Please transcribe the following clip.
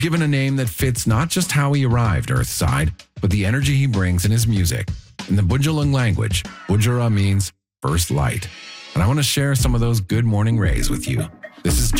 given a name that fits not just how he arrived Earthside, but the energy he brings in his music. In the Bundjalung language, Bujara means first light. And I want to share some of those good morning rays with you. This is